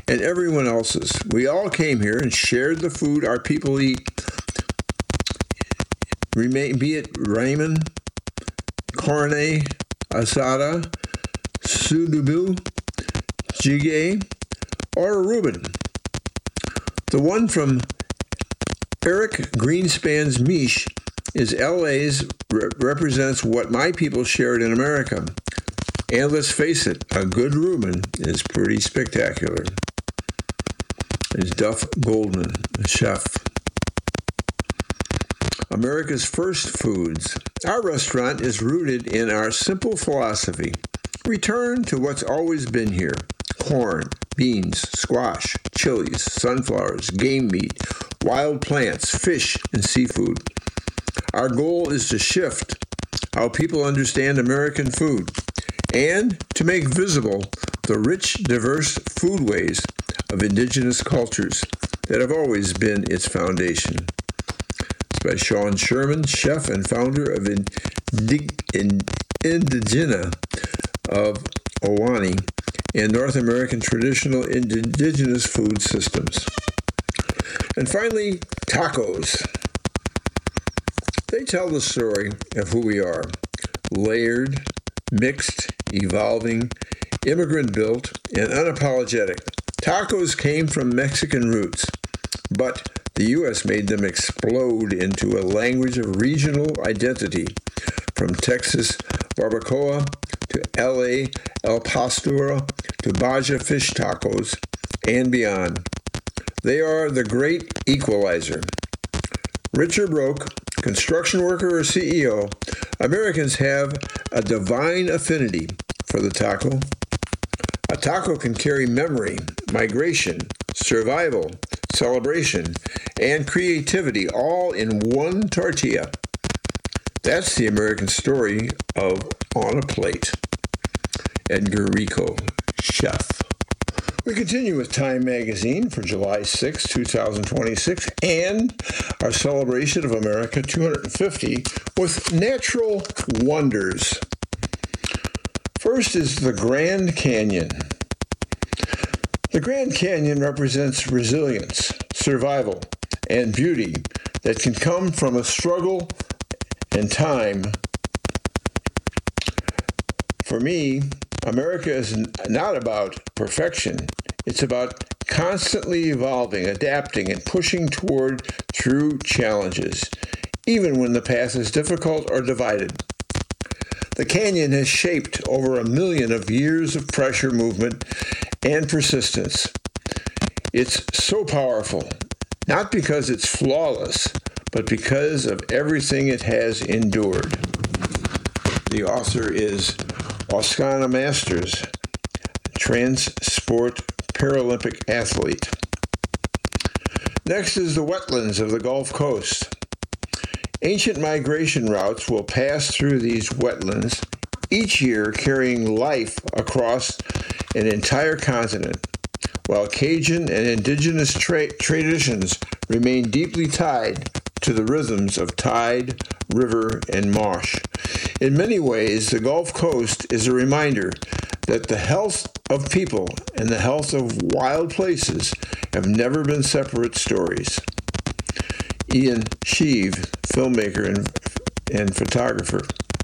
and everyone else's. We all came here and shared the food our people eat, be it ramen, carne asada, sudubu, jjigae, or a Reuben. The one from Eric Greenspan's Miche is LA's represents what my people shared in America. And let's face it, a good Reuben is pretty spectacular. It's Duff Goldman, the chef. America's First Foods. Our restaurant is rooted in our simple philosophy. Return to what's always been here. Corn, beans, squash, chilies, sunflowers, game meat, wild plants, fish, and seafood. Our goal is to shift how people understand American food and to make visible the rich, diverse foodways of indigenous cultures that have always been its foundation. It's by Sean Sherman, chef and founder of Indigena of Owani and North American Traditional Indigenous Food Systems. And finally, tacos. They tell the story of who we are. Layered, mixed, evolving, immigrant-built, and unapologetic. Tacos came from Mexican roots, but the U.S. made them explode into a language of regional identity, from Texas barbacoa to L.A. El Pastor to Baja fish tacos and beyond. They are the great equalizer. Rich or broke, construction worker or CEO, Americans have a divine affinity for the taco. A taco can carry memory, migration, survival, celebration, and creativity all in one tortilla. That's the American story of On a Plate. Edgar Rico, chef. We continue with Time Magazine for July 6, 2026, and our celebration of America 250 with natural wonders. First is the Grand Canyon. The Grand Canyon represents resilience, survival, and beauty that can come from a struggle and time. For me, America is not about perfection. It's about constantly evolving, adapting, and pushing toward true challenges, even when the path is difficult or divided. The canyon has shaped over 1 million of years of pressure, movement, and persistence. It's so powerful, not because it's flawless, but because of everything it has endured. The author is Oksana Masters, transport Paralympic athlete. Next is the wetlands of the Gulf Coast. Ancient migration routes will pass through these wetlands each year, carrying life across an entire continent, while Cajun and indigenous traditions remain deeply tied to the rhythms of tide, river, and marsh. In many ways, the Gulf Coast is a reminder that the health of people and the health of wild places have never been separate stories. Ian Sheave, filmmaker and photographer.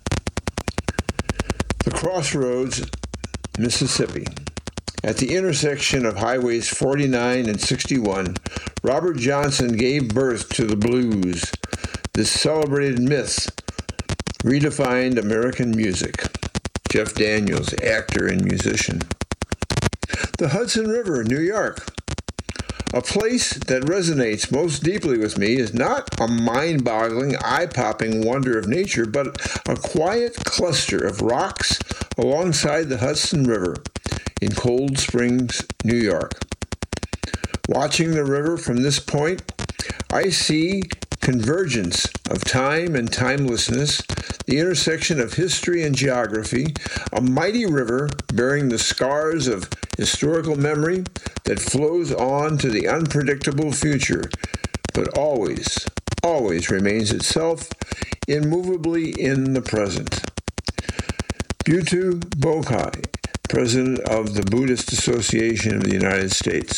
The Crossroads, Mississippi. At the intersection of Highways 49 and 61, Robert Johnson gave birth to the blues. This celebrated myth redefined American music. Jeff Daniels, actor and musician. The Hudson River, New York. A place that resonates most deeply with me is not a mind-boggling, eye-popping wonder of nature, but a quiet cluster of rocks alongside the Hudson River in Cold Springs, New York. Watching the river from this point, I see convergence of time and timelessness, the intersection of history and geography, a mighty river bearing the scars of historical memory that flows on to the unpredictable future, but always, always remains itself immovably in the present. Butu Bokai, president of the Buddhist Association of the United States.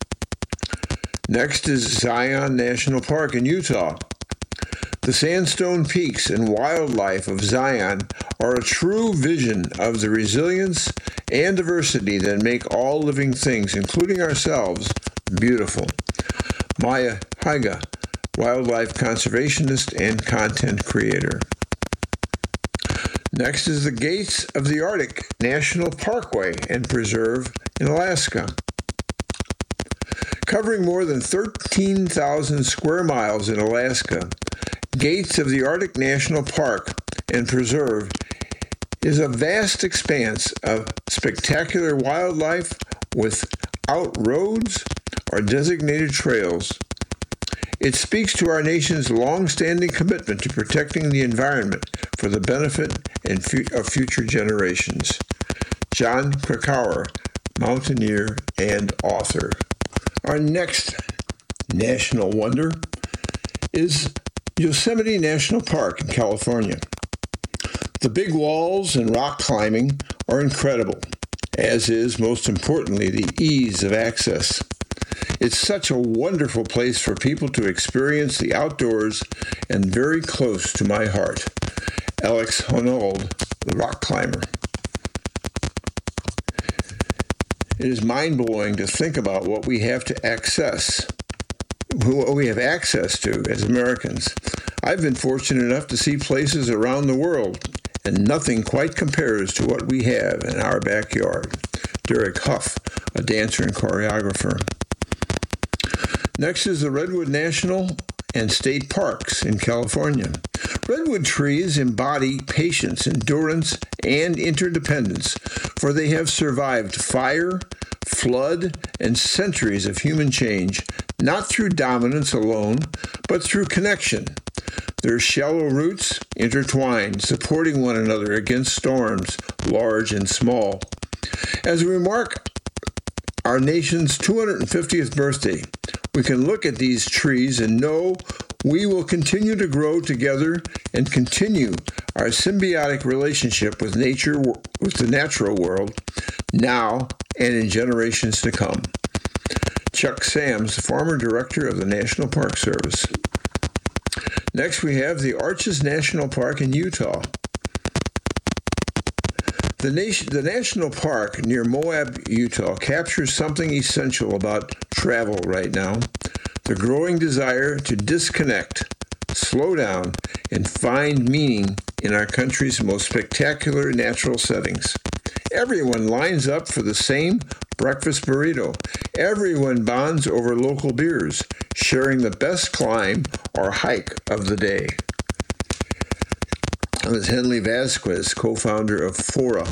Next is Zion National Park in Utah. The sandstone peaks and wildlife of Zion are a true vision of the resilience and diversity that make all living things, including ourselves, beautiful. Maya Haiga, wildlife conservationist and content creator. Next is the Gates of the Arctic National Parkway and Preserve in Alaska. Covering more than 13,000 square miles in Alaska, Gates of the Arctic National Park and Preserve is a vast expanse of spectacular wildlife without roads or designated trails. It speaks to our nation's long-standing commitment to protecting the environment for the benefit of future generations. John Krakauer, mountaineer and author. Our next national wonder is Yosemite National Park in California. The big walls and rock climbing are incredible, as is, most importantly, the ease of access. It's such a wonderful place for people to experience the outdoors and very close to my heart. Alex Honnold, the rock climber. It is mind-blowing to think about what we have access to as Americans. I've been fortunate enough to see places around the world, and nothing quite compares to what we have in our backyard. Derek Huff, a dancer and choreographer. Next is the Redwood National and State Parks in California. Redwood trees embody patience, endurance, and interdependence, for they have survived fire, flood, and centuries of human change, not through dominance alone, but through connection. Their shallow roots intertwine, supporting one another against storms, large and small. As we mark our nation's 250th birthday, we can look at these trees and know we will continue to grow together and continue our symbiotic relationship with nature, with the natural world, now and in generations to come. Chuck Sams, former director of the National Park Service. Next, we have the Arches National Park in Utah. The national park near Moab, Utah, captures something essential about travel right now: the growing desire to disconnect, slow down, and find meaning in our country's most spectacular natural settings. Everyone lines up for the same breakfast burrito. Everyone bonds over local beers, sharing the best climb or hike of the day. That was Henley Vasquez, co-founder of Fora.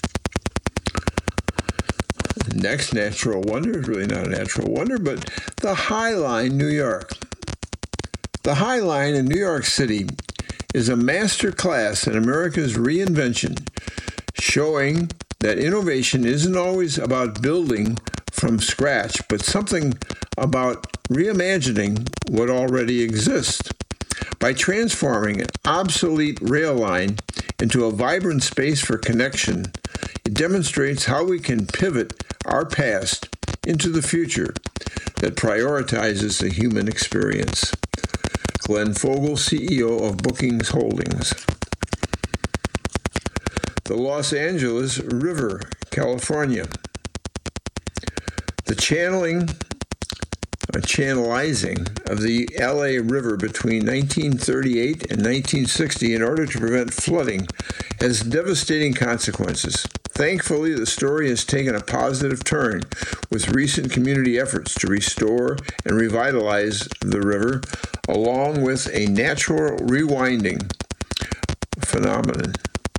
The next natural wonder is really not a natural wonder, but the High Line, New York. The High Line in New York City is a master class in America's reinvention, showing that innovation isn't always about building from scratch, but something about reimagining what already exists. By transforming an obsolete rail line into a vibrant space for connection, it demonstrates how we can pivot our past into the future that prioritizes the human experience. Glenn Fogel, CEO of Bookings Holdings. The Los Angeles River, California. The channelizing of the LA River between 1938 and 1960 in order to prevent flooding has devastating consequences. Thankfully, the story has taken a positive turn with recent community efforts to restore and revitalize the river, along with a natural rewinding phenomenon.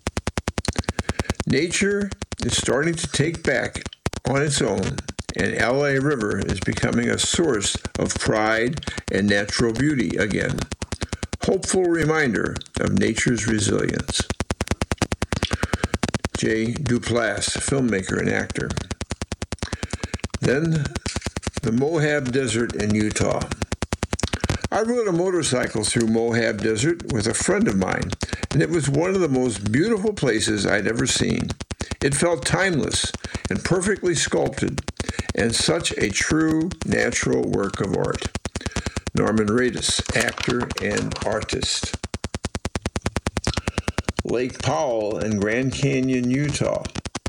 Nature is starting to take back on its own, and LA River is becoming a source of pride and natural beauty again. Hopeful reminder of nature's resilience. Jay Duplass, filmmaker and actor. Then, the Moab Desert in Utah. I rode a motorcycle through Moab Desert with a friend of mine, and it was one of the most beautiful places I'd ever seen. It felt timeless and perfectly sculpted, and such a true natural work of art. Norman Reedus, actor and artist. Lake Powell in Grand Canyon, Utah.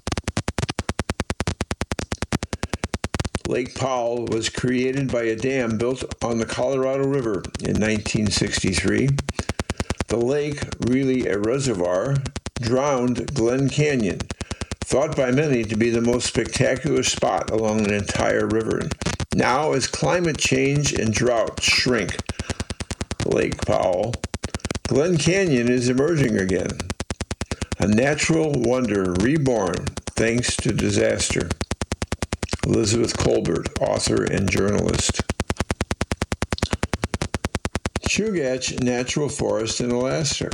Lake Powell was created by a dam built on the Colorado River in 1963. The lake, really a reservoir, drowned Glen Canyon, thought by many to be the most spectacular spot along an entire river. Now, as climate change and drought shrink Lake Powell, Glen Canyon is emerging again, a natural wonder reborn thanks to disaster. Elizabeth Colbert, author and journalist. Chugach Natural Forest in Alaska.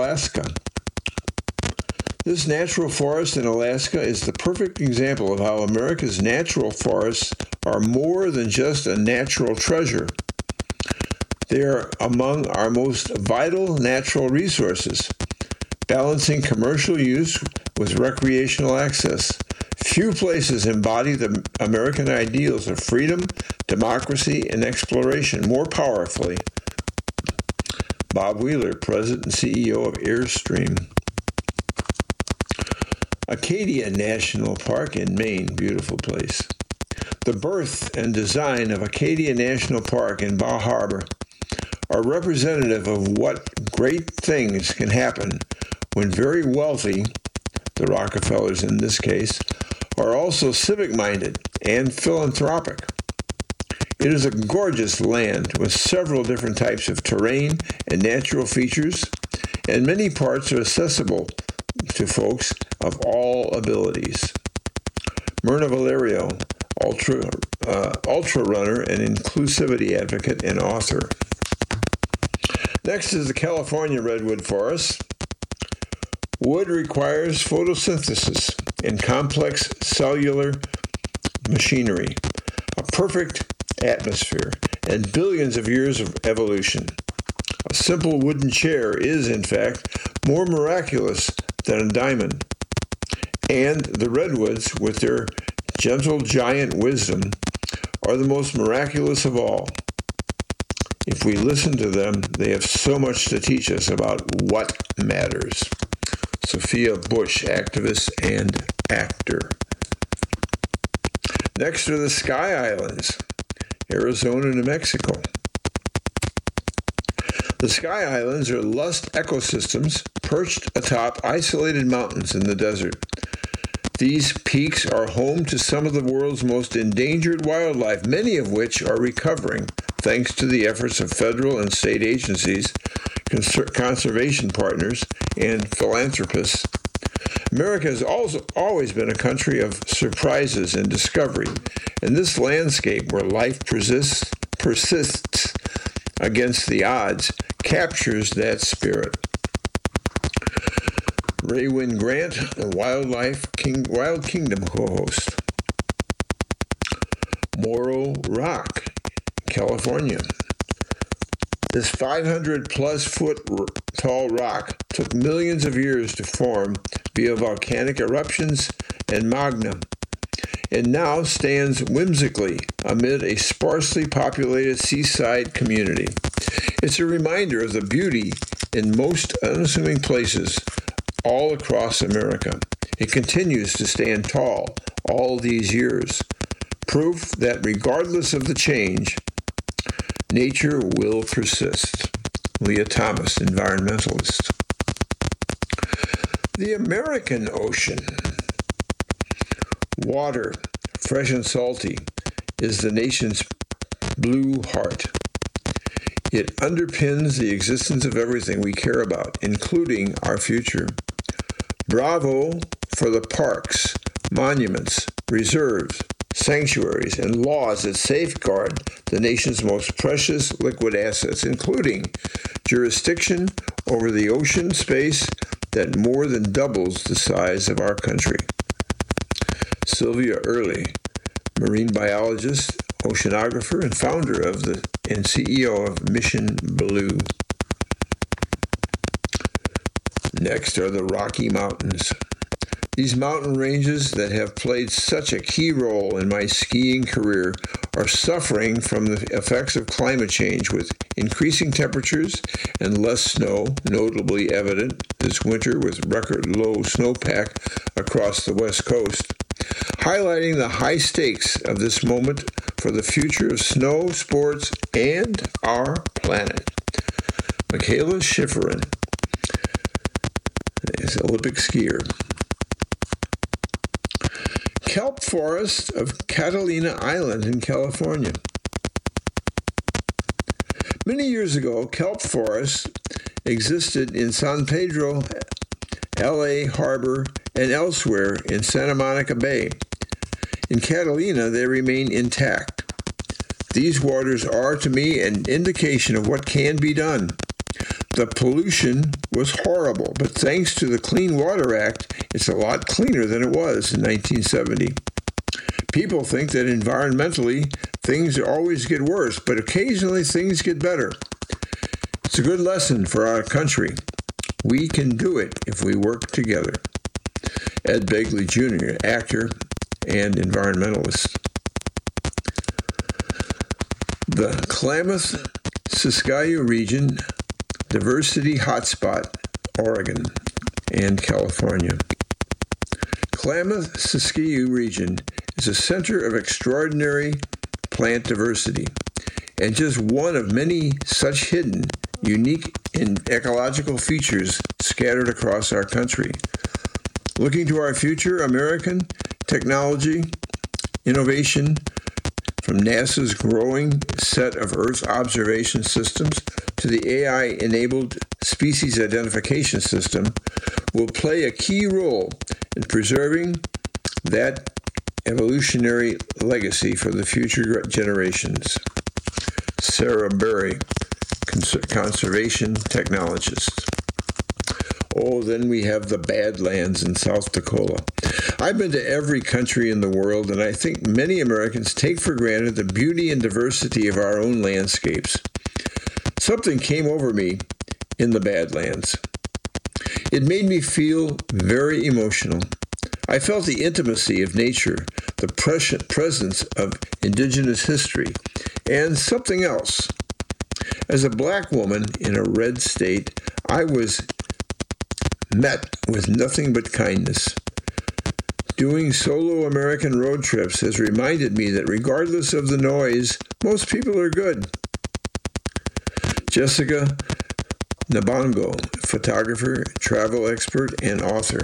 This natural forest in Alaska is the perfect example of how America's natural forests are more than just a natural treasure. They are among our most vital natural resources, balancing commercial use with recreational access. Few places embody the American ideals of freedom, democracy, and exploration more powerfully. Bob Wheeler, President and CEO of Airstream. Acadia National Park in Maine, beautiful place. The birth and design of Acadia National Park in Bar Harbor are representative of what great things can happen when very wealthy, the Rockefellers in this case, are also civic-minded and philanthropic. It is a gorgeous land with several different types of terrain and natural features, and many parts are accessible to folks of all abilities. Myrna Valerio, ultra runner and inclusivity advocate and author. Next is the California redwood forest. Wood requires photosynthesis and complex cellular machinery, a perfect atmosphere, and billions of years of evolution. A simple wooden chair is, in fact, more miraculous than a diamond. And the redwoods, with their gentle giant wisdom, are the most miraculous of all. If we listen to them, they have so much to teach us about what matters. Sophia Bush, activist and actor. Next are the Sky Islands, Arizona, New Mexico. The Sky Islands are lush ecosystems perched atop isolated mountains in the desert. These peaks are home to some of the world's most endangered wildlife, many of which are recovering thanks to the efforts of federal and state agencies, conservation partners, and philanthropists. America has also always been a country of surprises and discovery, and this landscape where life persists against the odds captures that spirit. Raywin Grant, the Wild Kingdom co-host. Morro Rock, California. This 500-plus foot tall rock took millions of years to form via volcanic eruptions and magma, and now stands whimsically amid a sparsely populated seaside community. It's a reminder of the beauty in most unassuming places all across America. It continues to stand tall all these years, proof that regardless of the change, nature will persist. Leah Thomas, environmentalist. The American Ocean. Water, fresh and salty, is the nation's blue heart. It underpins the existence of everything we care about, including our future. Bravo for the parks, monuments, reserves, sanctuaries, and laws that safeguard the nation's most precious liquid assets, including jurisdiction over the ocean space that more than doubles the size of our country. Sylvia Early, marine biologist, oceanographer, and founder of and CEO of Mission Blue. Next are the Rocky Mountains. These mountain ranges that have played such a key role in my skiing career are suffering from the effects of climate change, with increasing temperatures and less snow, notably evident this winter with record low snowpack across the West Coast, highlighting the high stakes of this moment for the future of snow sports and our planet. Mikaela Shiffrin is an Olympic skier. Kelp Forest of Catalina Island in California. Many years ago, kelp forests existed in San Pedro, LA Harbor, and elsewhere in Santa Monica Bay. In Catalina, they remain intact. These waters are, to me, an indication of what can be done. The pollution was horrible, but thanks to the Clean Water Act, it's a lot cleaner than it was in 1970. People think that environmentally, things always get worse, but occasionally things get better. It's a good lesson for our country. We can do it if we work together. Ed Begley Jr., actor and environmentalist. The Klamath-Siskiyou region Diversity Hotspot, Oregon and California. Klamath-Siskiyou region is a center of extraordinary plant diversity and just one of many such hidden, unique, and ecological features scattered across our country. Looking to our future, American technology, innovation, from NASA's growing set of Earth observation systems to the AI-enabled species identification system, will play a key role in preserving that evolutionary legacy for the future generations. Sarah Berry, conservation technologist. Oh, then we have the Badlands in South Dakota. I've been to every country in the world, and I think many Americans take for granted the beauty and diversity of our own landscapes. Something came over me in the Badlands. It made me feel very emotional. I felt the intimacy of nature, the presence of indigenous history, and something else. As a black woman in a red state, I was met with nothing but kindness. Doing solo American road trips has reminded me that regardless of the noise, most people are good. Jessica Nabongo, photographer, travel expert, and author.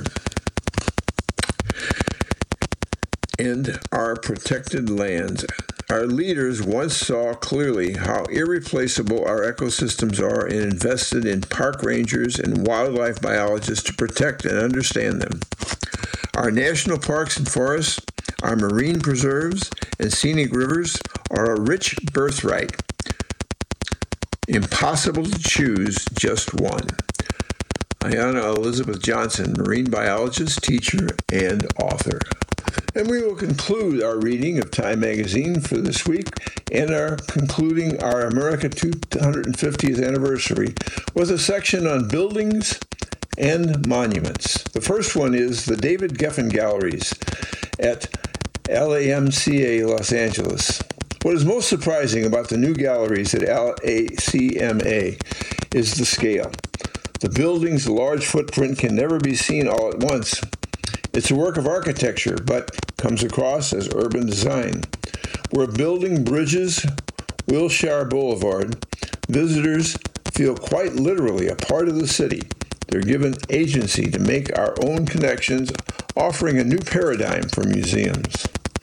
And our protected lands. Our leaders once saw clearly how irreplaceable our ecosystems are and invested in park rangers and wildlife biologists to protect and understand them. Our national parks and forests, our marine preserves, and scenic rivers are a rich birthright. Impossible to choose just one. Ayana Elizabeth Johnson, marine biologist, teacher, and author. And we will conclude our reading of Time Magazine for this week and are concluding our America 250th anniversary with a section on buildings and monuments. The first one is the David Geffen Galleries at LAMCA Los Angeles. What is most surprising about the new galleries at LACMA is the scale. The building's large footprint can never be seen all at once. It's a work of architecture, but comes across as urban design. We're building bridges, Wilshire Boulevard. Visitors feel quite literally a part of the city. They're given agency to make our own connections, offering a new paradigm for museums.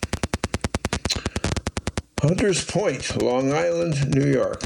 Hunters Point, Long Island, New York.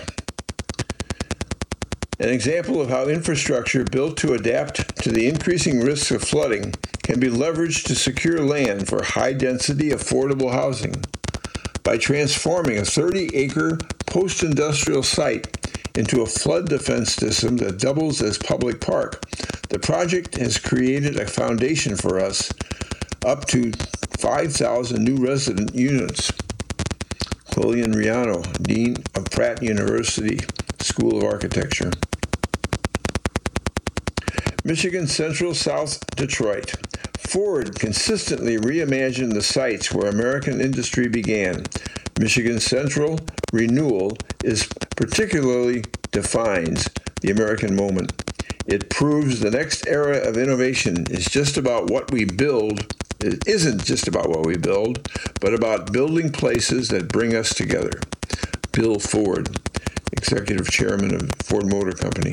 An example of how infrastructure built to adapt to the increasing risks of flooding can be leveraged to secure land for high-density, affordable housing. By transforming a 30-acre post-industrial site into a flood defense system that doubles as public park, the project has created a foundation for us, up to 5,000 new resident units. Lillian Riano, Dean of Pratt University School of Architecture. Michigan Central South Detroit. Ford consistently reimagined the sites where American industry began. Michigan Central renewal particularly defines the American moment. It proves the next era of innovation is just about what we build. It isn't just about what we build, but about building places that bring us together. Bill Ford, Executive Chairman of Ford Motor Company.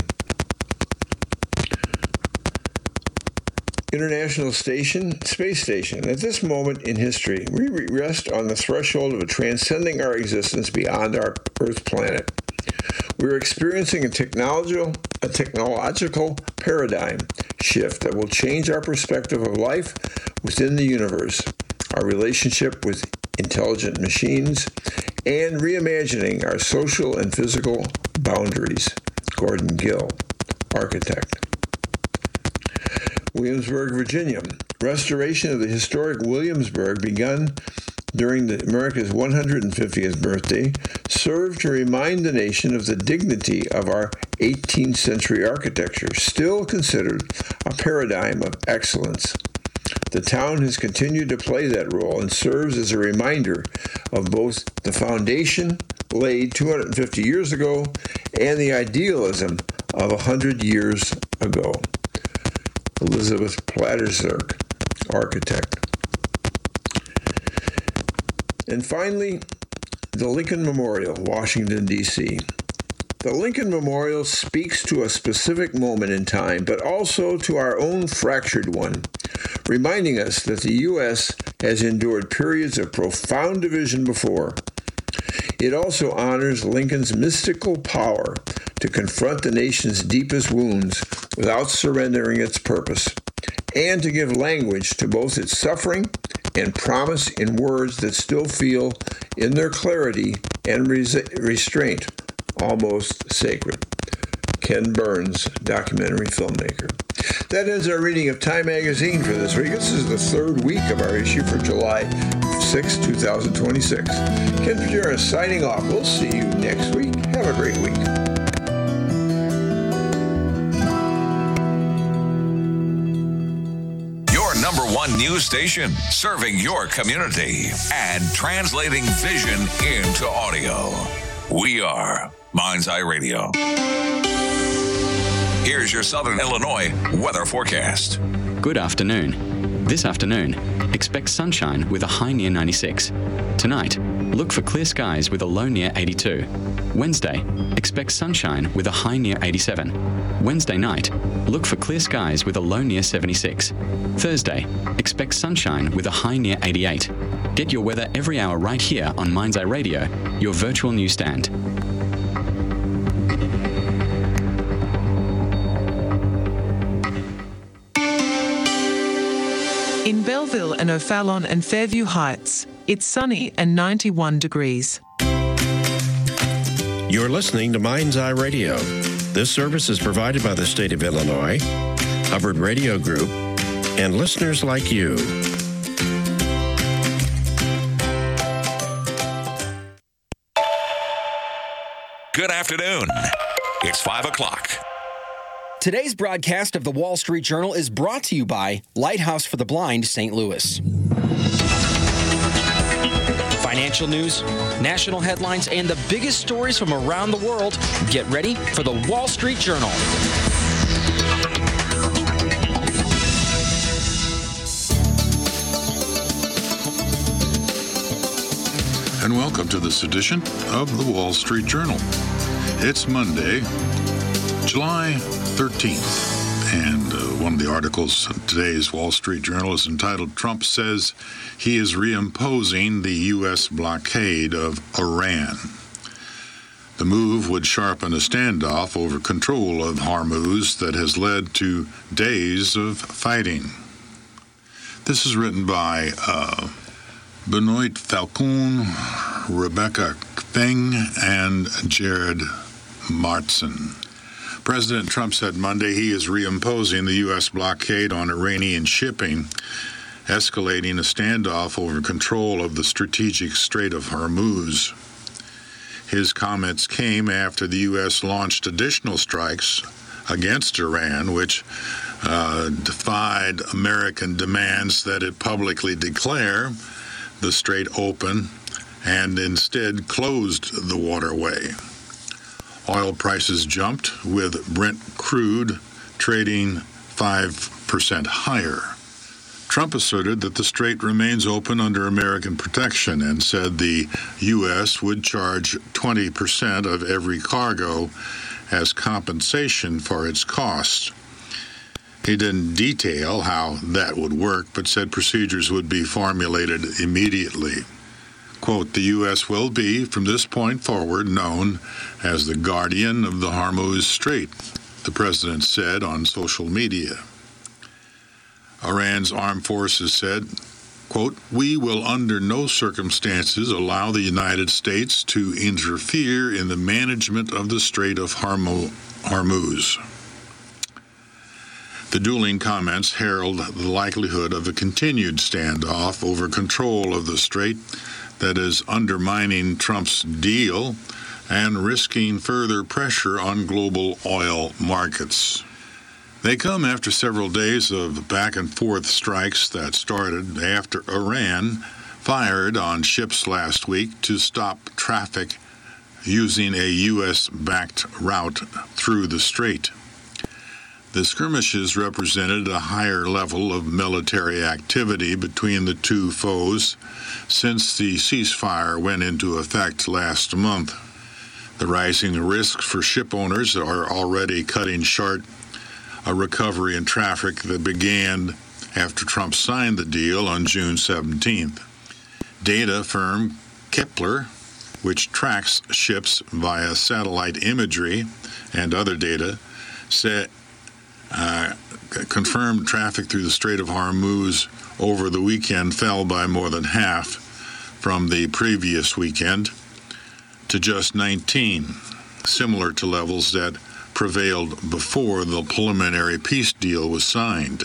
International Space Station. At this moment in history, we rest on the threshold of transcending our existence beyond our Earth planet. We're experiencing a technological paradigm shift that will change our perspective of life within the universe, our relationship with intelligent machines, and reimagining our social and physical boundaries. Gordon Gill, architect. Williamsburg, Virginia. Restoration of the historic Williamsburg, begun during America's 150th birthday, served to remind the nation of the dignity of our 18th century architecture, still considered a paradigm of excellence. The town has continued to play that role and serves as a reminder of both the foundation laid 250 years ago and the idealism of 100 years ago. Elizabeth Platterzirk, architect. And finally, the Lincoln Memorial, Washington, D.C. The Lincoln Memorial speaks to a specific moment in time, but also to our own fractured one, reminding us that the U.S. has endured periods of profound division before. It also honors Lincoln's mystical power to confront the nation's deepest wounds without surrendering its purpose, and to give language to both its suffering and promise in words that still feel, in their clarity and restraint, almost sacred. Ken Burns, documentary filmmaker. That ends our reading of Time Magazine for this week. This is the third week of our issue for July 6, 2026. Ken Fitzgerald signing off. We'll see you next week. Have a great week. Number one news station, serving your community and translating vision into audio. We are Mind's Eye Radio. Here's your Southern Illinois weather forecast. Good afternoon. This afternoon, expect sunshine with a high near 96. Tonight, look for clear skies with a low near 82. Wednesday, expect sunshine with a high near 87. Wednesday night, look for clear skies with a low near 76. Thursday, expect sunshine with a high near 88. Get your weather every hour right here on Mind's Eye Radio, your virtual newsstand. In Belleville and O'Fallon and Fairview Heights, it's sunny and 91 degrees. You're listening to Mind's Eye Radio. This service is provided by the state of Illinois, Hubbard Radio Group, and listeners like you. Good afternoon. It's 5 o'clock. Today's broadcast of the Wall Street Journal is brought to you by Lighthouse for the Blind, St. Louis. Financial news, national headlines, and the biggest stories from around the world. Get ready for the Wall Street Journal. And welcome to this edition of the Wall Street Journal. It's Monday, July 13th. And one of the articles in today's Wall Street Journal is entitled, "Trump Says He is Reimposing the U.S. Blockade of Iran." The move would sharpen a standoff over control of Hormuz that has led to days of fighting. This is written by Benoit Falcon, Rebecca Feng, and Jared Martson. President Trump said Monday he is reimposing the U.S. blockade on Iranian shipping, escalating a standoff over control of the strategic Strait of Hormuz. His comments came after the U.S. launched additional strikes against Iran, which defied American demands that it publicly declare the strait open and instead closed the waterway. Oil prices jumped, with Brent crude trading 5% higher. Trump asserted that the strait remains open under American protection and said the U.S. would charge 20% of every cargo as compensation for its costs. He didn't detail how that would work, but said procedures would be formulated immediately. Quote, the U.S. will be, from this point forward, known as the guardian of the Hormuz Strait, the president said on social media. Iran's armed forces said, quote, we will under no circumstances allow the United States to interfere in the management of the Strait of Hormuz. The dueling comments herald the likelihood of a continued standoff over control of the strait that is undermining Trump's deal and risking further pressure on global oil markets. They come after several days of back-and-forth strikes that started after Iran fired on ships last week to stop traffic using a U.S.-backed route through the strait. The skirmishes represented a higher level of military activity between the two foes since the ceasefire went into effect last month. The rising risks for ship owners are already cutting short a recovery in traffic that began after Trump signed the deal on June 17th. Data firm Kepler, which tracks ships via satellite imagery and other data, confirmed traffic through the Strait of Hormuz over the weekend fell by more than half from the previous weekend to just 19, similar to levels that prevailed before the preliminary peace deal was signed.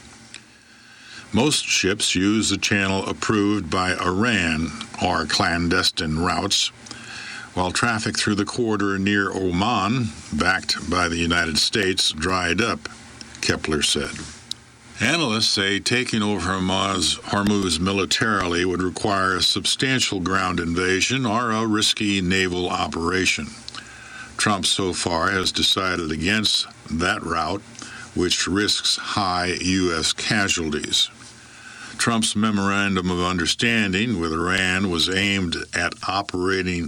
Most ships use the channel approved by Iran or clandestine routes, while traffic through the corridor near Oman, backed by the United States, dried up, Kepler said. Analysts say taking over Hormuz militarily would require a substantial ground invasion or a risky naval operation. Trump so far has decided against that route, which risks high U.S. casualties. Trump's memorandum of understanding with Iran was aimed at opening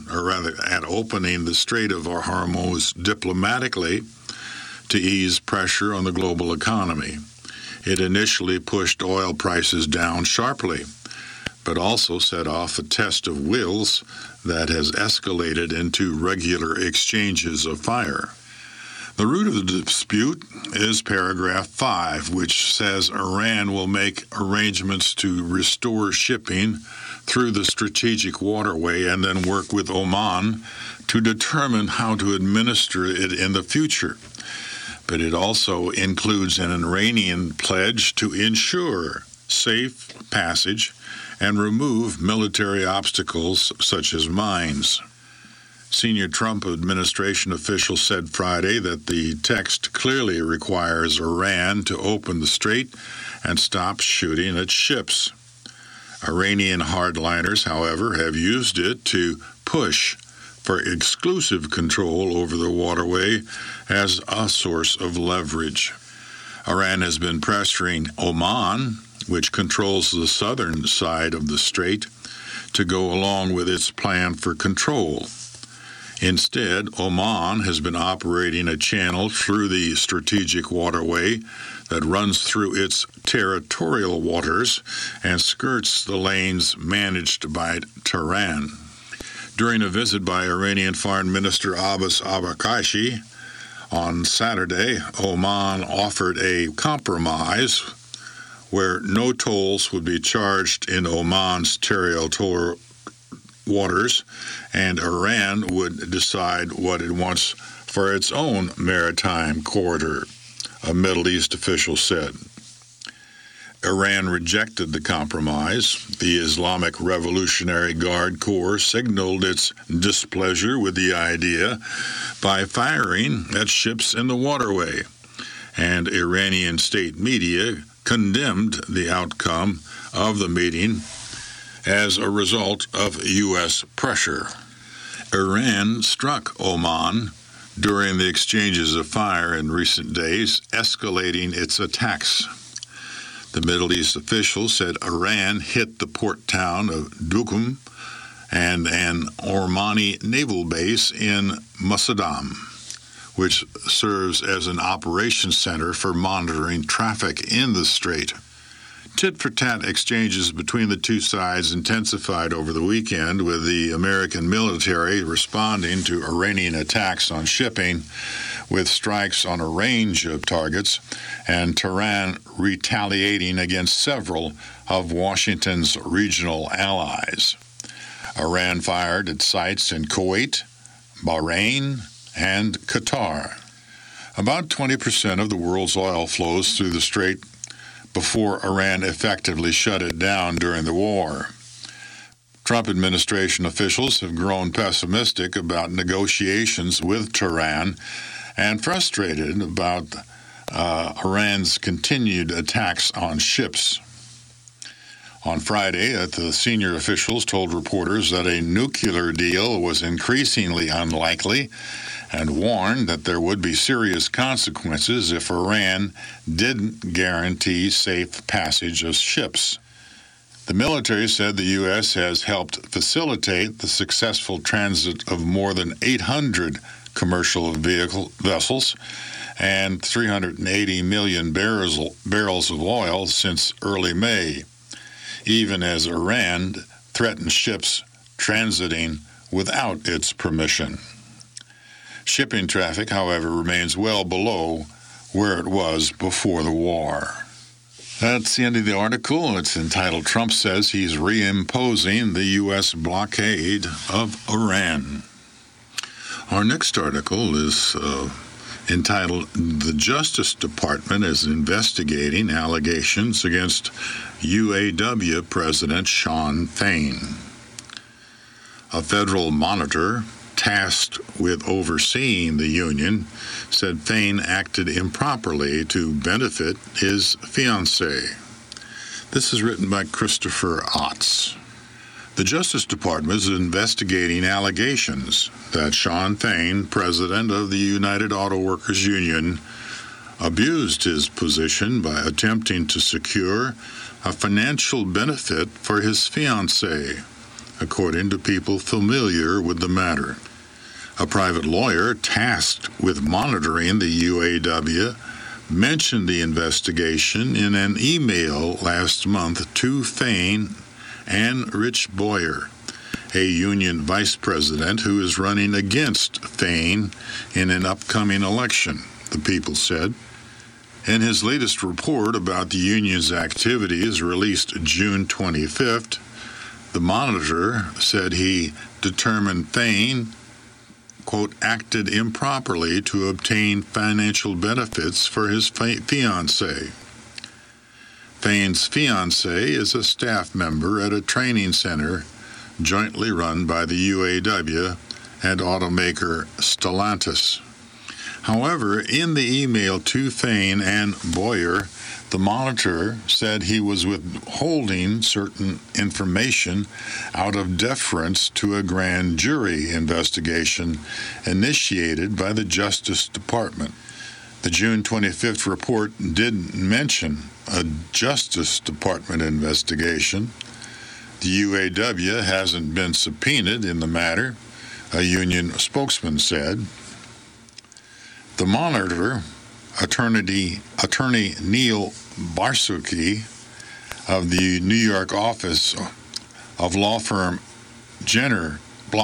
the Strait of Hormuz diplomatically to ease pressure on the global economy. It initially pushed oil prices down sharply, but also set off a test of wills that has escalated into regular exchanges of fire. The root of the dispute is paragraph 5, which says Iran will make arrangements to restore shipping through the strategic waterway and then work with Oman to determine how to administer it in the future. But it also includes an Iranian pledge to ensure safe passage and remove military obstacles such as mines. Senior Trump administration officials said Friday that the text clearly requires Iran to open the strait and stop shooting at ships. Iranian hardliners, however, have used it to push for exclusive control over the waterway as a source of leverage. Iran has been pressuring Oman, which controls the southern side of the strait, to go along with its plan for control. Instead, Oman has been operating a channel through the strategic waterway that runs through its territorial waters and skirts the lanes managed by Tehran. During a visit by Iranian Foreign Minister Abbas Arghachi on Saturday, Oman offered a compromise where no tolls would be charged in Oman's territorial waters, and Iran would decide what it wants for its own maritime corridor, a Middle East official said. Iran rejected the compromise. The Islamic Revolutionary Guard Corps signaled its displeasure with the idea by firing at ships in the waterway and Iranian state media condemned the outcome of the meeting as a result of U.S. pressure. Iran struck Oman during the exchanges of fire in recent days, escalating its attacks. The Middle East officials said Iran hit the port town of Duqm and an Omani naval base in Musandam, which serves as an operations center for monitoring traffic in the strait. Tit-for-tat exchanges between the two sides intensified over the weekend, with the American military responding to Iranian attacks on shipping with strikes on a range of targets, and Tehran retaliating against several of Washington's regional allies. Iran fired at sites in Kuwait, Bahrain, and Qatar. About 20% of the world's oil flows through the strait before Iran effectively shut it down during the war. Trump administration officials have grown pessimistic about negotiations with Tehran and frustrated about Iran's continued attacks on ships. On Friday, the senior officials told reporters that a nuclear deal was increasingly unlikely and warned that there would be serious consequences if Iran didn't guarantee safe passage of ships. The military said the U.S. has helped facilitate the successful transit of more than 800 commercial vessels and 380 million barrels of oil since early May, even as Iran threatened ships transiting without its permission. Shipping traffic, however, remains well below where it was before the war. That's the end of the article. It's entitled, "Trump Says He's Reimposing the U.S. Blockade of Iran." Our next article is entitled, "The Justice Department is Investigating Allegations Against UAW President Shawn Fain." A federal monitor tasked with overseeing the union said Fain acted improperly to benefit his fiancée. This is written by Christopher Otts. The Justice Department is investigating allegations that Shawn Fain, president of the United Auto Workers Union, abused his position by attempting to secure a financial benefit for his fiancée, according to people familiar with the matter. A private lawyer tasked with monitoring the UAW mentioned the investigation in an email last month to Fain and Rich Boyer, a union vice president who is running against Fain in an upcoming election, the people said. In his latest report about the union's activities released June 25th, the monitor said he determined Fain, quote, acted improperly to obtain financial benefits for his fiancée. Fain's fiancée is a staff member at a training center jointly run by the UAW and automaker Stellantis. However, in the email to Fain and Boyer, the monitor said he was withholding certain information out of deference to a grand jury investigation initiated by the Justice Department. The June 25th report didn't mention a Justice Department investigation. The UAW hasn't been subpoenaed in the matter, a union spokesman said. The monitor, attorney Neil Barsuki of the New York office of law firm Jenner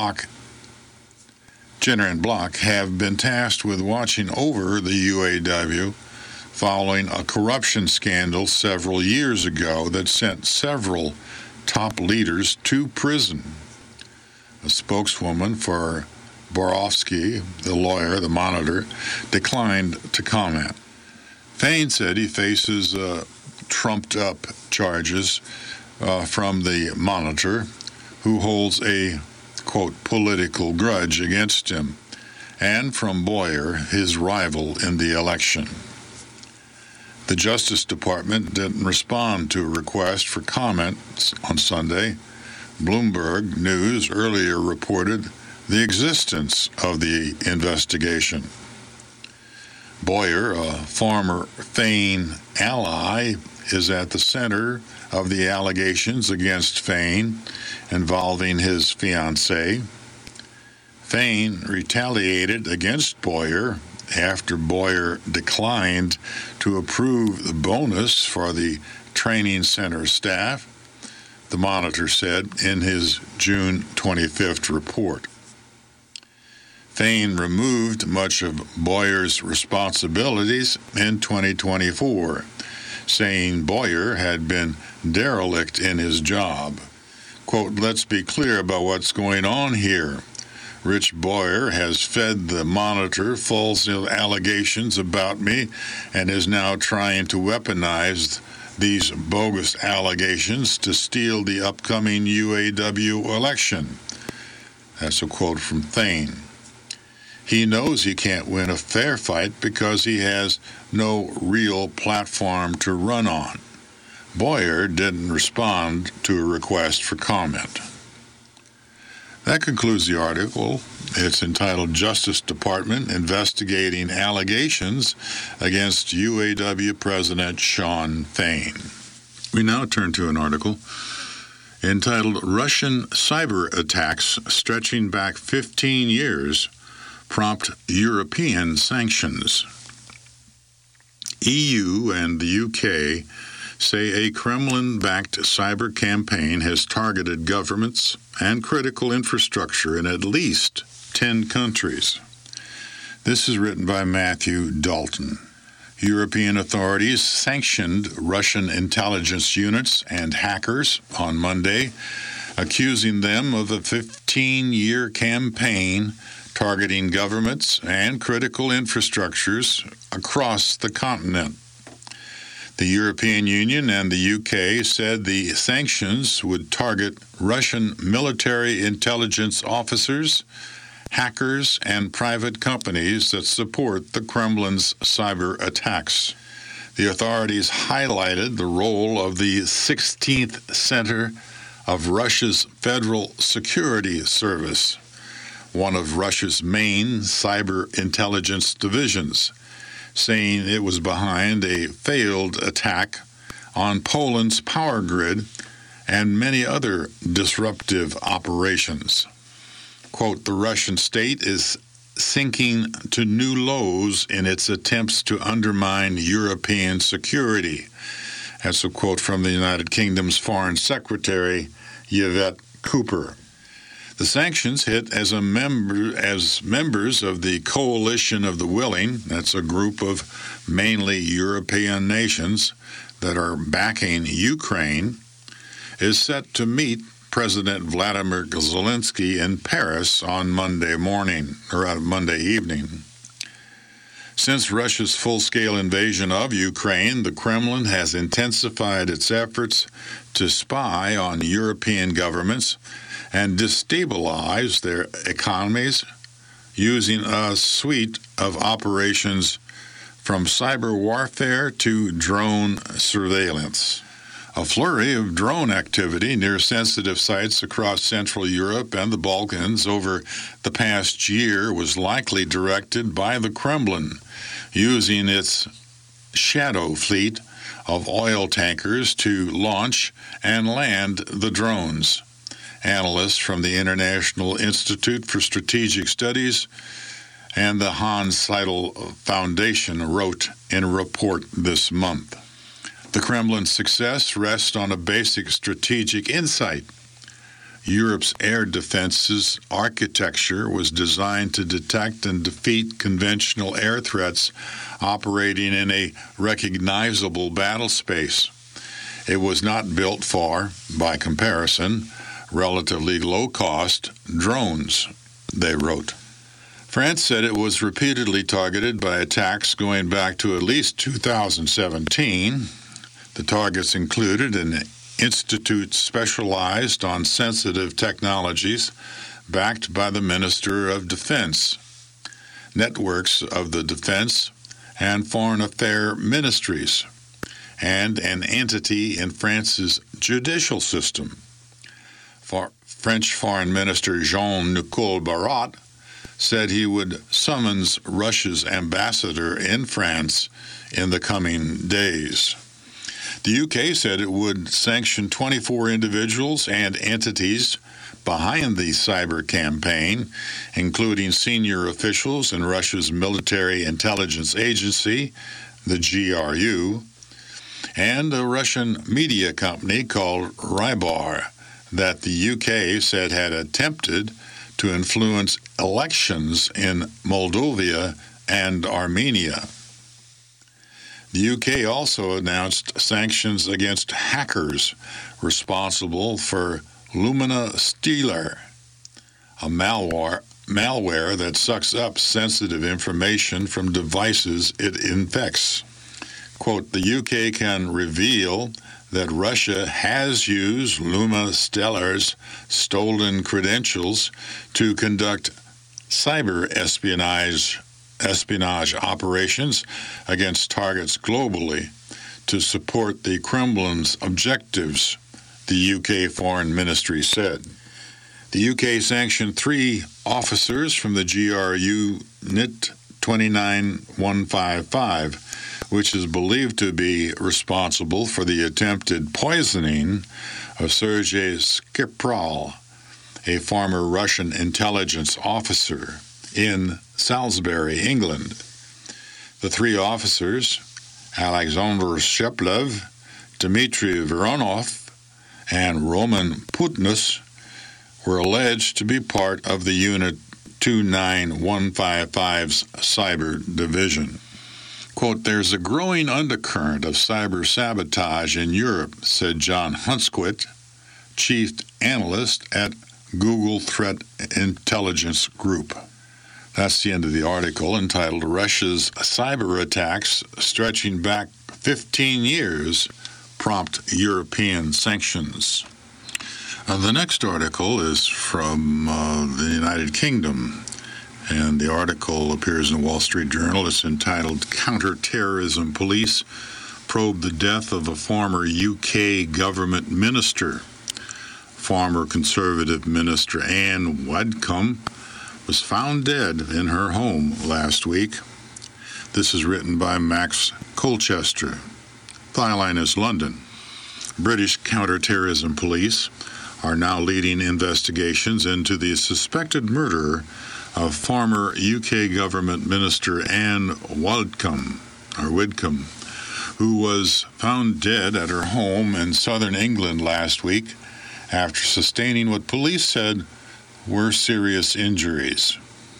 and Block, have been tasked with watching over the UAW following a corruption scandal several years ago that sent several top leaders to prison. A spokeswoman for Borofsky, the lawyer, the monitor, declined to comment. Fain said he faces trumped-up charges from the monitor, who holds a, quote, political grudge against him, and from Boyer, his rival in the election. The Justice Department didn't respond to a request for comments on Sunday. Bloomberg News earlier reported the existence of the investigation. Boyer, a former Fain ally, is at the center of the allegations against Fain involving his fiancée. Fain retaliated against Boyer after Boyer declined to approve the bonus for the training center staff, the Monitor said in his June 25th report. Fain removed much of Boyer's responsibilities in 2024, saying Boyer had been derelict in his job. Quote, "Let's be clear about what's going on here. Rich Boyer has fed the Monitor false allegations about me and is now trying to weaponize these bogus allegations to steal the upcoming UAW election." That's a quote from Fain. He knows he can't win a fair fight because he has no real platform to run on. Boyer didn't respond to a request for comment. That concludes the article. It's entitled Justice Department Investigating Allegations Against UAW President Shawn Fain. We now turn to an article entitled Russian Cyber Attacks Stretching Back 15 Years Prompt European Sanctions. EU and the UK say a Kremlin-backed cyber campaign has targeted governments and critical infrastructure in at least 10 countries. This is written by Matthew Dalton. European authorities sanctioned Russian intelligence units and hackers on Monday, accusing them of a 15-year campaign targeting governments and critical infrastructures across the continent. The European Union and the UK said the sanctions would target Russian military intelligence officers, hackers, and private companies that support the Kremlin's cyber attacks. The authorities highlighted the role of the 16th Center of Russia's Federal Security Service, one of Russia's main cyber intelligence divisions, saying it was behind a failed attack on Poland's power grid and many other disruptive operations. Quote, "The Russian state is sinking to new lows in its attempts to undermine European security." That's a quote from the United Kingdom's Foreign Secretary, Yvette Cooper. The sanctions hit as members of the Coalition of the Willing, that's a group of mainly European nations that are backing Ukraine, is set to meet President Vladimir Zelensky in Paris on Monday evening. Since Russia's full-scale invasion of Ukraine, the Kremlin has intensified its efforts to spy on European governments and destabilize their economies using a suite of operations from cyber warfare to drone surveillance. A flurry of drone activity near sensitive sites across Central Europe and the Balkans over the past year was likely directed by the Kremlin, using its shadow fleet of oil tankers to launch and land the drones. Analysts from the International Institute for Strategic Studies and the Hans Seidel Foundation wrote in a report this month. The Kremlin's success rests on a basic strategic insight. Europe's air defense's architecture was designed to detect and defeat conventional air threats operating in a recognizable battle space. It was not built for, by comparison, relatively low-cost drones, they wrote. France said it was repeatedly targeted by attacks going back to at least 2017. The targets included an institute specialized on sensitive technologies, backed by the Minister of Defense, networks of the Defense and Foreign Affairs ministries, and an entity in France's judicial system. French Foreign Minister Jean-Nicole Barrot said he would summons Russia's ambassador in France in the coming days. The UK said it would sanction 24 individuals and entities behind the cyber campaign, including senior officials in Russia's military intelligence agency, the GRU, and a Russian media company called Rybar that the UK said had attempted to influence elections in Moldova and Armenia. The UK also announced sanctions against hackers responsible for Lumina Stealer, a malware that sucks up sensitive information from devices it infects. Quote, the UK can reveal that Russia has used Lumina Stealer's stolen credentials to conduct cyber espionage operations against targets globally to support the Kremlin's objectives, the UK Foreign Ministry said. The UK sanctioned 3 officers from the GRU NIT 29155, which is believed to be responsible for the attempted poisoning of Sergei Skripal, a former Russian intelligence officer in Salisbury, England. The 3 officers, Alexander Sheplov, Dmitry Voronov, and Roman Putnus, were alleged to be part of the Unit 29155's cyber division. Quote, there's a growing undercurrent of cyber sabotage in Europe, said John Hunsquit, chief analyst at Google Threat Intelligence Group. That's the end of the article, entitled Russia's Cyber Attacks Stretching Back 15 Years Prompt European Sanctions. The next article is from the United Kingdom, and the article appears in the Wall Street Journal. It's entitled Counter-Terrorism Police Probe the Death of a Former UK Government Minister. Former Conservative Minister Anne Wadcombe was found dead in her home last week. This is written by Max Colchester. Byline is London. British counter-terrorism police are now leading investigations into the suspected murder of former UK government minister Anne Wadcombe, who was found dead at her home in southern England last week after sustaining what police said were serious injuries.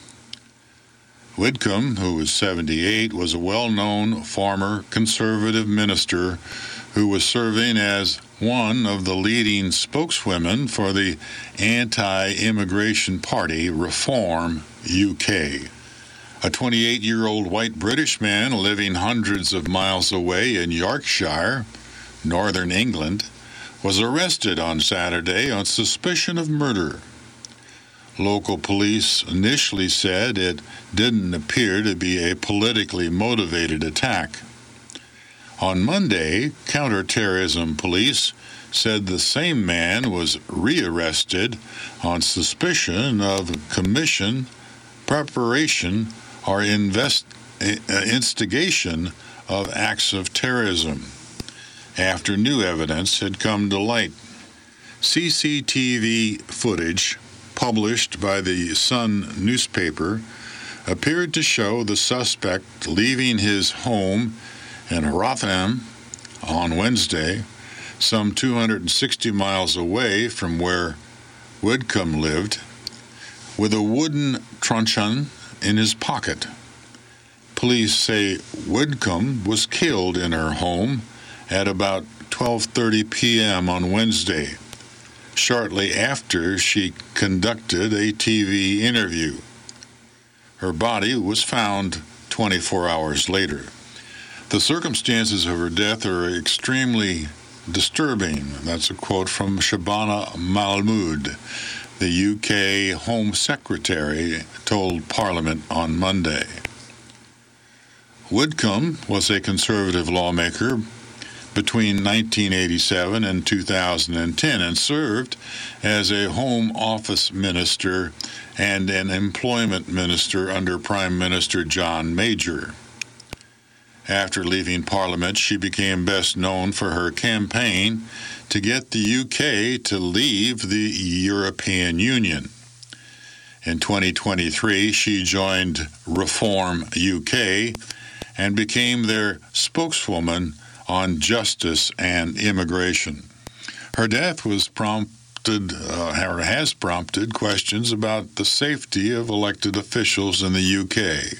Wadcombe, who was 78, was a well-known former Conservative minister who was serving as one of the leading spokeswomen for the anti-immigration party Reform UK. A 28-year-old white British man living hundreds of miles away in Yorkshire, northern England, was arrested on Saturday on suspicion of murder. Local police initially said it didn't appear to be a politically motivated attack. On Monday, counter-terrorism police said the same man was rearrested on suspicion of commission, preparation, or instigation of acts of terrorism after new evidence had come to light. CCTV footage published by the Sun newspaper appeared to show the suspect leaving his home in Rotherham on Wednesday, some 260 miles away from where Wadcombe lived, with a wooden truncheon in his pocket. Police say Wadcombe was killed in her home at about 12:30 p.m. on Wednesday, shortly after she conducted a TV interview. Her body was found 24 hours later. The circumstances of her death are extremely disturbing. That's a quote from Shabana Mahmood, the UK Home Secretary, told Parliament on Monday. Wadcombe was a Conservative lawmaker between 1987 and 2010 and served as a Home Office Minister and an Employment Minister under Prime Minister John Major. After leaving Parliament, she became best known for her campaign to get the UK to leave the European Union. In 2023, she joined Reform UK and became their spokeswoman on justice and immigration. Her death has prompted questions about the safety of elected officials in the UK.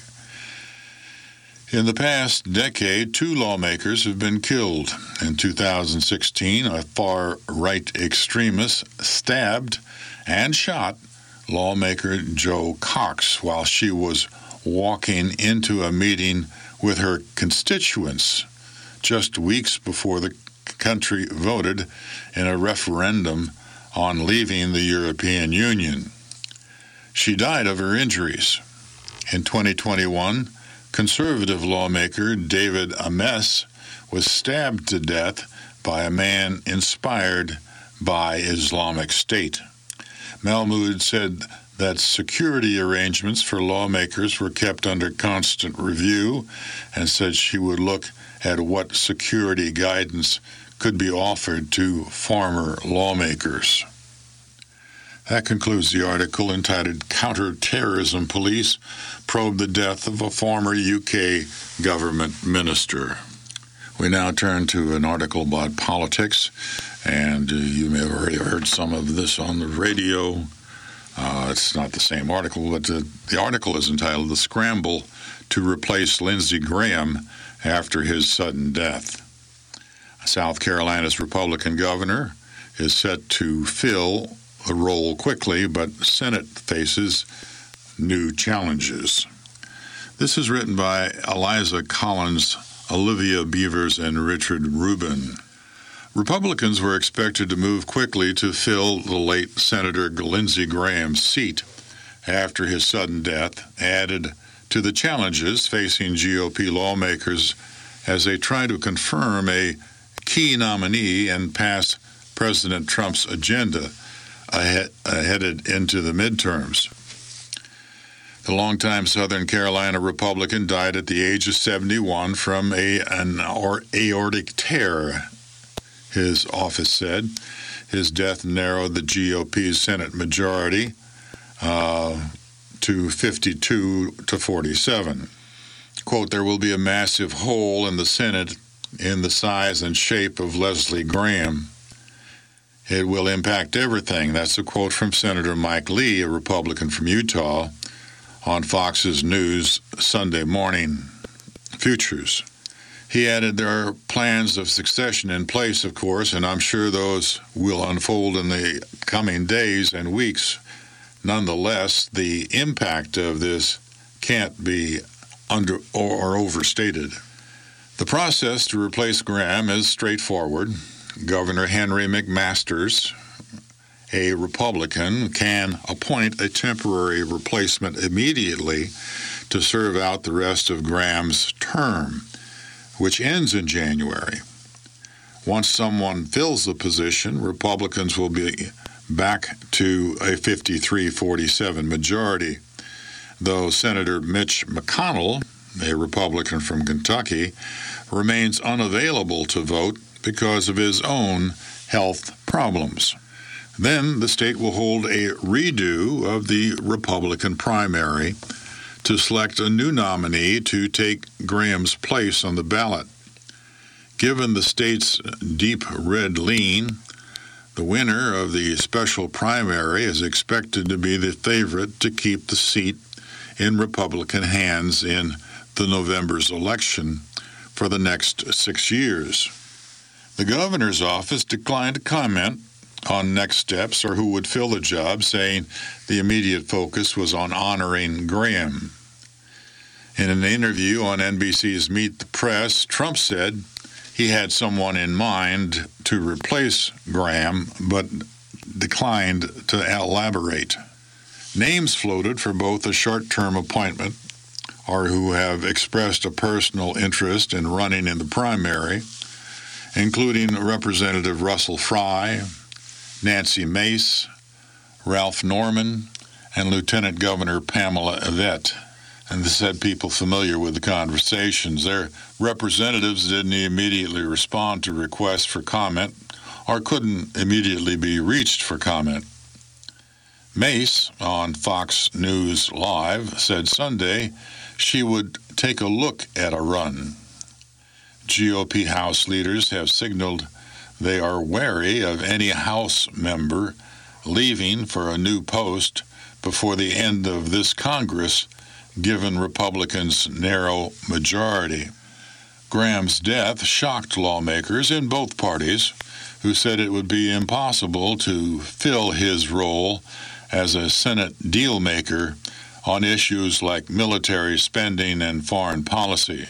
In the past decade, 2 lawmakers have been killed. In 2016, a far-right extremist stabbed and shot lawmaker Jo Cox while she was walking into a meeting with her constituents just weeks before the country voted in a referendum on leaving the European Union. She died of her injuries. In 2021, conservative lawmaker David Ames was stabbed to death by a man inspired by Islamic State. Mahmoud said that security arrangements for lawmakers were kept under constant review and said she would look at what security guidance could be offered to former lawmakers. That concludes the article entitled Counter-Terrorism Police Probe the Death of a Former UK Government Minister. We now turn to an article about politics, and you may have already heard some of this on the radio. It's not the same article, but the article is entitled The Scramble to Replace Lindsey Graham After His Sudden Death. South Carolina's Republican governor is set to fill the role quickly, but Senate faces new challenges. This is written by Eliza Collins, Olivia Beavers, and Richard Rubin. Republicans were expected to move quickly to fill the late Senator Lindsey Graham's seat after his sudden death, added to the challenges facing GOP lawmakers as they try to confirm a key nominee and pass President Trump's agenda headed into the midterms. The longtime Southern Carolina Republican died at the age of 71 from an aortic tear, his office said. His death narrowed the GOP's Senate majority to 52 to 47. Quote, there will be a massive hole in the Senate in the size and shape of Leslie Graham. It will impact everything. That's a quote from Senator Mike Lee, a Republican from Utah, on Fox's News Sunday Morning Futures. He added there are plans of succession in place, of course, and I'm sure those will unfold in the coming days and weeks. Nonetheless, the impact of this can't be overstated. The process to replace Graham is straightforward. Governor Henry McMaster, a Republican, can appoint a temporary replacement immediately to serve out the rest of Graham's term, which ends in January. Once someone fills the position, Republicans will be back to a 53-47 majority, though Senator Mitch McConnell, a Republican from Kentucky, remains unavailable to vote because of his own health problems. Then the state will hold a redo of the Republican primary to select a new nominee to take Graham's place on the ballot. Given the state's deep red lean, the winner of the special primary is expected to be the favorite to keep the seat in Republican hands in the November's election for the next 6 years. The governor's office declined to comment on next steps or who would fill the job, saying the immediate focus was on honoring Graham. In an interview on NBC's Meet the Press, Trump said he had someone in mind to replace Graham, but declined to elaborate. Names floated for both a short-term appointment, or who have expressed a personal interest in running in the primary, including Representative Russell Fry, Nancy Mace, Ralph Norman, and Lieutenant Governor Pamela Yvette. And this had people familiar with the conversations. Their representatives didn't immediately respond to requests for comment or couldn't immediately be reached for comment. Mace, on Fox News Live, said Sunday she would take a look at a run. GOP House leaders have signaled they are wary of any House member leaving for a new post before the end of this Congress, given Republicans' narrow majority. Graham's death shocked lawmakers in both parties, who said it would be impossible to fill his role as a Senate deal-maker on issues like military spending and foreign policy.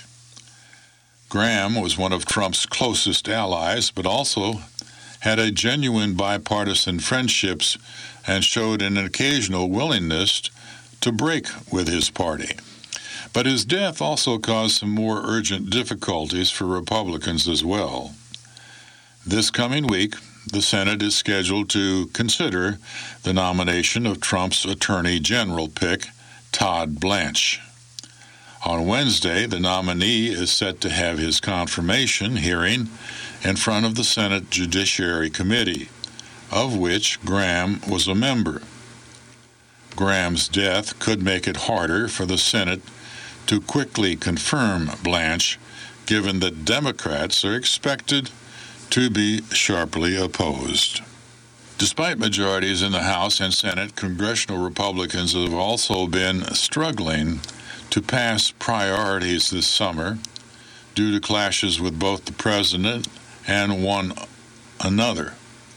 Graham was one of Trump's closest allies, but also had a genuine bipartisan friendships and showed an occasional willingness to break with his party. But his death also caused some more urgent difficulties for Republicans as well. This coming week, the Senate is scheduled to consider the nomination of Trump's Attorney General pick, Todd Blanche. On Wednesday, the nominee is set to have his confirmation hearing in front of the Senate Judiciary Committee, of which Graham was a member. Graham's death could make it harder for the Senate to quickly confirm Blanche, given that Democrats are expected to be sharply opposed. Despite majorities in the House and Senate, congressional Republicans have also been struggling to pass priorities this summer due to clashes with both the president and one another.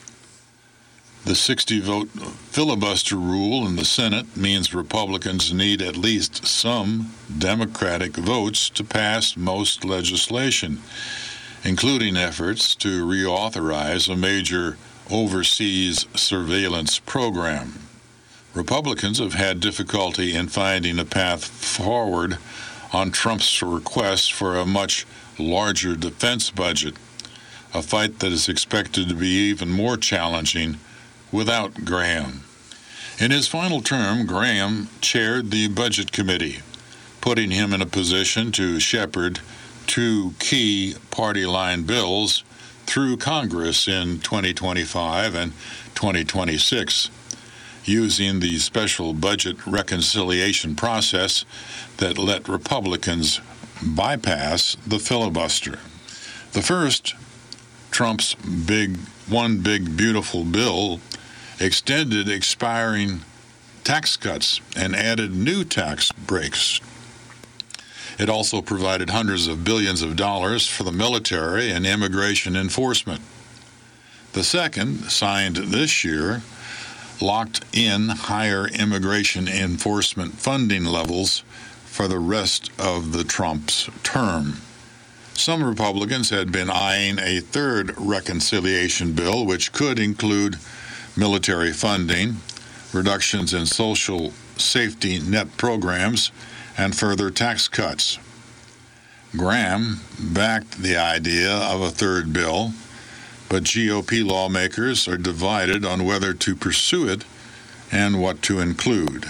The 60-vote filibuster rule in the Senate means Republicans need at least some Democratic votes to pass most legislation, including efforts to reauthorize a major overseas surveillance program. Republicans have had difficulty in finding a path forward on Trump's request for a much larger defense budget, a fight that is expected to be even more challenging without Graham. In his final term, Graham chaired the Budget Committee, putting him in a position to shepherd two key party line bills through Congress in 2025 and 2026, using the special budget reconciliation process that let Republicans bypass the filibuster. The first, Trump's One Big Beautiful Bill, extended expiring tax cuts and added new tax breaks. It also provided hundreds of billions of dollars for the military and immigration enforcement. The second, signed this year, locked in higher immigration enforcement funding levels for the rest of the Trump's term. Some Republicans had been eyeing a third reconciliation bill, which could include military funding, reductions in social safety net programs, and further tax cuts. Graham backed the idea of a third bill, but GOP lawmakers are divided on whether to pursue it and what to include.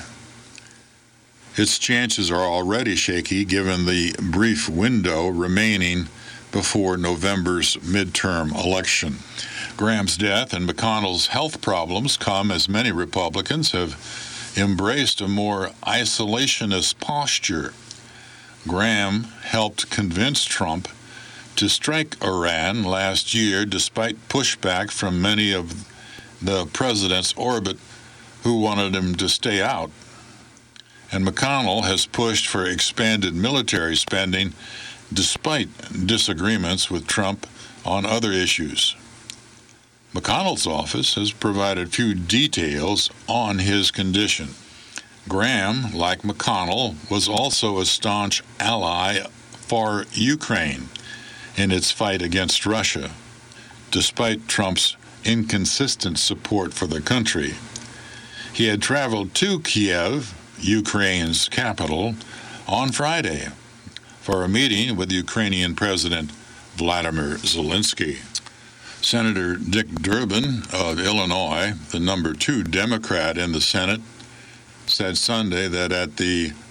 Its chances are already shaky given the brief window remaining before November's midterm election. Graham's death and McConnell's health problems come as many Republicans have embraced a more isolationist posture. Graham helped convince Trump to strike Iran last year despite pushback from many of the president's orbit who wanted him to stay out. And McConnell has pushed for expanded military spending despite disagreements with Trump on other issues. McConnell's office has provided few details on his condition. Graham, like McConnell, was also a staunch ally for Ukraine in its fight against Russia, despite Trump's inconsistent support for the country. He had traveled to Kiev, Ukraine's capital, on Friday for a meeting with Ukrainian President Vladimir Zelensky. Senator Dick Durbin of Illinois, the number 2 Democrat in the Senate, said Sunday that at the